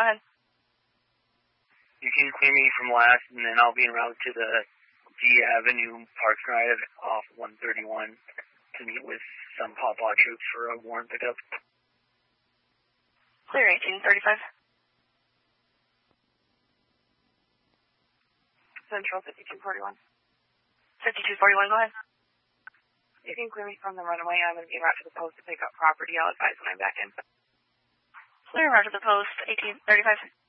Go ahead. You can clear me from last, and then I'll be en route to the D Avenue Park Drive off 131 to meet with some Pawpaw troops for a warrant pickup. Clear 1835. Central 5241. 5241, go ahead. You can clear me from the runway. I'm going to be en route to the post to pick up property. I'll advise when I'm back in. Clear en route to the post, 1835.